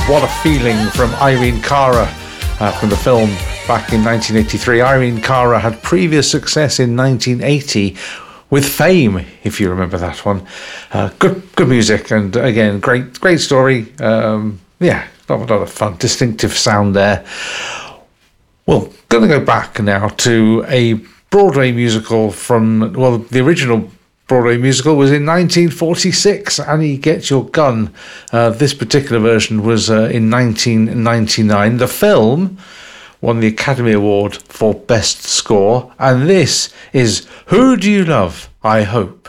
What a Feeling from Irene Cara from the film back in 1983. Irene Cara had previous success in 1980 with Fame, if you remember that one. Good music, and again, great story. Yeah, a lot of fun, distinctive sound there. Well, going to go back now to a Broadway musical from, well, the original Broadway musical was in 1946, Annie Get Your Gun. This particular version was in 1999. The film won the Academy Award for Best Score, and this is Who Do You Love, I Hope.